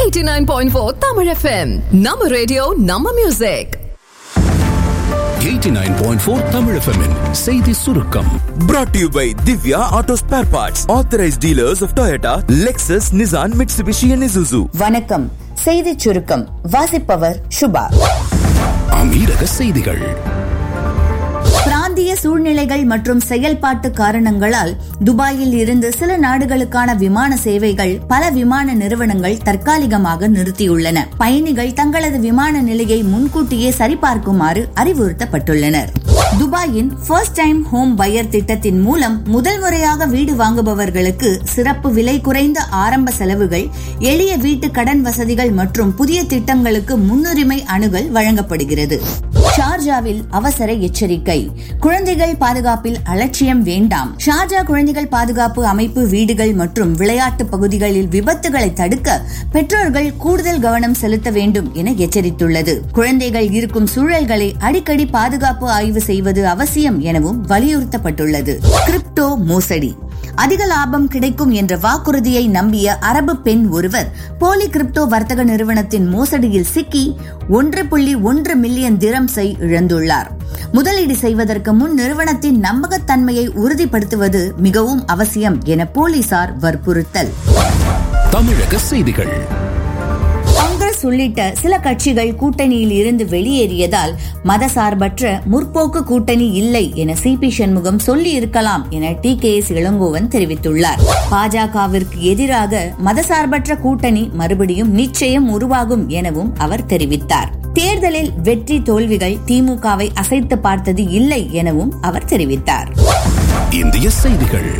89.4 Tamil FM. நம்ம radio நம்ம music. 89.4 Tamil FM -இன் செய்தி சுருக்கம். Brought to you by Divya Auto Spare Parts, authorized dealers of Toyota, Lexus, Nissan, Mitsubishi and Isuzu. வணக்கம். செய்தி சுருக்கம் வாசிப்பவர் சுபா. அமீரக செய்திகள். பிராந்திய சூழ்நிலைகள் மற்றும் செயல்பாட்டு காரணங்களால் துபாயில் இருந்து சில நாடுகளுக்கான விமான சேவைகள் பல விமான நிறுவனங்கள் தற்காலிகமாக நிறுத்தியுள்ளன. பயணிகள் தங்களது விமான நிலையை முன்கூட்டியே சரிபார்க்குமாறு அறிவுறுத்தப்பட்டுள்ளனர். துபாயின் ஃபர்ஸ்ட் டைம் ஹோம் பையர் திட்டத்தின் மூலம் முதல் முறையாக வீடு வாங்குபவர்களுக்கு சிறப்பு விலை குறைந்த ஆரம்ப செலவுகள், எளிய வீட்டு கடன் வசதிகள் மற்றும் புதிய திட்டங்களுக்கு முன்னுரிமை அணுகல் வழங்கப்படுகிறது. ஷார்ஜாவில் அவசர எச்சரிக்கை. குழந்தைகள் பாதுகாப்பில் அலட்சியம் வேண்டாம். ஷார்ஜா குழந்தைகள் பாதுகாப்பு அமைப்பு வீடுகள் மற்றும் விளையாட்டு பகுதிகளில் விபத்துகளை தடுக்க பெற்றோர்கள் கூடுதல் கவனம் செலுத்த வேண்டும் என எச்சரித்துள்ளது. குழந்தைகள் இருக்கும் சூழல்களை அடிக்கடி பாதுகாப்பு ஆய்வு செய்வது அவசியம் எனவும் வலியுறுத்தப்பட்டுள்ளது. கிரிப்டோ மோசடி. அதிக லாபம் கிடைக்கும் என்ற வாக்குறுதியை நம்பிய அரபு பெண் ஒருவர் போலி கிரிப்டோ வர்த்தக நிறுவனத்தின் மோசடியில் சிக்கி 1.1 மில்லியன் திரம்ஸை இழந்துள்ளார். முதலீடு செய்வதற்கு முன் நிறுவனத்தின் நம்பகத்தன்மையை உறுதிப்படுத்துவது மிகவும் அவசியம் என போலீசார் வற்புறுத்தல். தமிழக செய்திகள். காங்கிரஸ் உள்ளிட்ட சில கட்சிகள் கூட்டணியில் இருந்து வெளியேறியதால் மதசார்பற்ற முற்போக்கு கூட்டணி இல்லை என சிபி சண்முகம் சொல்லி இருக்கலாம் என டிகேஎஸ் இளங்கோவன் தெரிவித்துள்ளார். பாஜகவிற்கு எதிராக மதசார்பற்ற கூட்டணி மறுபடியும் நிச்சயம் உருவாகும் எனவும் அவர் தெரிவித்தார். தேர்தலில் வெற்றி தோல்விகள் திமுகவை அசைத்து பார்த்தது இல்லை எனவும் அவர் தெரிவித்தார். இந்திய செய்திகள்.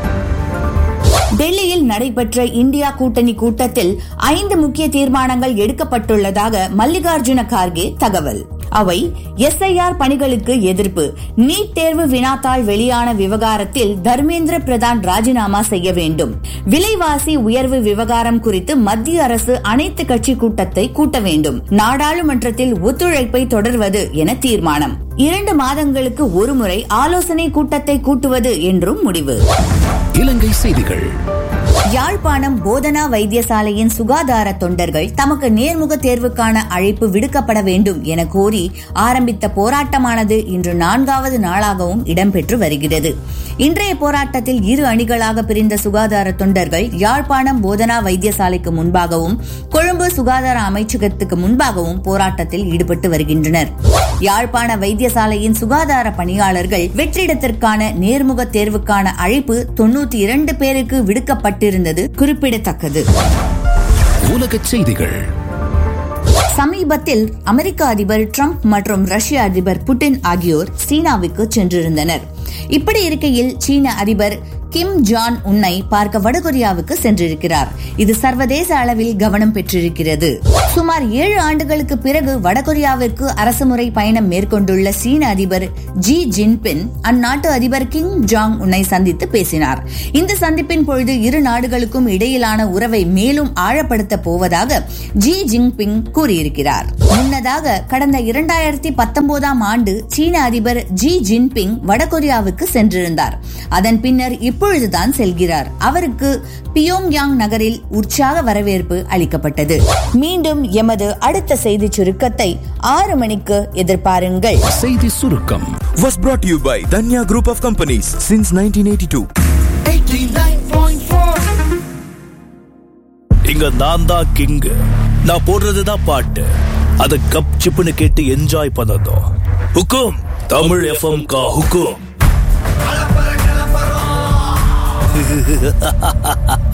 டெல்லியில் நடைபெற்ற இந்தியா கூட்டணி கூட்டத்தில் 5 முக்கிய தீர்மானங்கள் எடுக்கப்பட்டுள்ளதாக மல்லிகார்ஜுன கார்கே தகவல். அவை எஸ்ஐஆர் பணிகளுக்கு எதிர்ப்பு, நீட் தேர்வு வினாத்தாள் வெளியான விவகாரத்தில் தர்மேந்திர பிரதான் ராஜினாமா செய்ய வேண்டும், விலைவாசி உயர்வு விவகாரம் குறித்து மத்திய அரசு அனைத்து கட்சி கூட்டத்தை கூட்ட வேண்டும், நாடாளுமன்றத்தில் ஒத்துழைப்பை தொடர்வது என தீர்மானம், 2 மாதங்களுக்கு ஒருமுறை ஆலோசனை கூட்டத்தை கூட்டுவது என்றும் முடிவு. இலங்கை செய்திகள். யாழ்ப்பாணம் போதனா வைத்தியசாலையின் சுகாதார தொண்டர்கள் தமக்கு நேர்முக தேர்வுக்கான அழைப்பு விடுக்கப்பட வேண்டும் என கோரி ஆரம்பித்த போராட்டமானது இன்று 4வது நாளாகவும் இடம்பெற்று வருகிறது. இன்றைய போராட்டத்தில் 2 அணிகளாக பிரிந்த சுகாதார தொண்டர்கள் யாழ்ப்பாணம் போதனா வைத்தியசாலைக்கு முன்பாகவும் கொழும்பு சுகாதார அமைச்சகத்துக்கு முன்பாகவும் போராட்டத்தில் ஈடுபட்டு வருகின்றனர். யாழ்ப்பாண வைத்தியசாலையின் சுகாதார பணியாளர்கள் வெற்றிடத்திற்கான நேர்முக தேர்வுக்கான அழைப்பு 92 பேருக்கு விடுக்கப்பட்டிருந்தது குறிப்பிடத்தக்கது. உலக செய்திகள். சமீபத்தில் அமெரிக்க அதிபர் டிரம்ப் மற்றும் ரஷ்ய அதிபர் புட்டின் ஆகியோர் சீனாவுக்கு சென்றிருந்தனர். இப்படி இருக்கையில் சீன அதிபர் கிம் ஜாங் உன்னை பார்க்க வடகொரியாவுக்கு சென்றிருக்கிறார். இது சர்வதேச அளவில் கவனம் பெற்றிருக்கிறது. சுமார் 7 ஆண்டுகளுக்கு பிறகு வடகொரியாவிற்கு அரசுமுறை பயணம் மேற்கொண்டுள்ள சீன அதிபர் ஜி ஜின்பிங் அந்நாட்டு அதிபர் கிம் ஜாங் உன்னை சந்தித்து பேசினார். இந்த சந்திப்பின் பொழுது 2 நாடுகளுக்கும் இடையிலான உறவை மேலும் ஆழப்படுத்த போவதாக ஜி ஜின்பிங் கூறியிருக்கிறார். முன்னதாக கடந்த 2019ஆம் ஆண்டு சீன அதிபர் ஜி ஜின்பிங் வடகொரியாவுக்கு சென்றிருந்தார். அதன் பின்னர் இப்பொழுதுதான் செல்கிறார். அவருக்கு பியோங்யாங் நகரில் உற்சாக வரவேற்பு அளிக்கப்பட்டது. மீண்டும் எமது அடுத்த செய்தி சுருக்கத்தை 6 மணிக்கு எதிர்பாருங்கள். செய்தி சுருக்கம் Was brought to you by Danya Group of Companies since 1982. 89.4. இங்க நான் தான் கிங். நான் போடுறதுதான் பாட்டு. அத கப் சிப்புன்னு கேட்டு என்ஜாய் பண்ணதும் ஹுக்கும் தமிழ் எஃப்எம் கா ஹுக்கும்.